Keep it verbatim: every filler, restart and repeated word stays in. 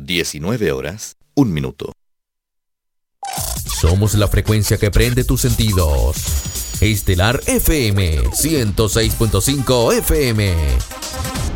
diecinueve horas, un minuto. Somos la frecuencia que prende tus sentidos. Estelar F M ciento seis punto cinco F M.